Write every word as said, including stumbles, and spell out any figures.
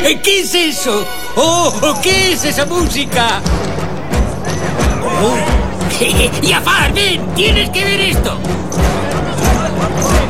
¿Qué es eso? ¡Oh! ¿Qué es esa música? Oh. ¡Jafar, ven! ¡Tienes que ver esto!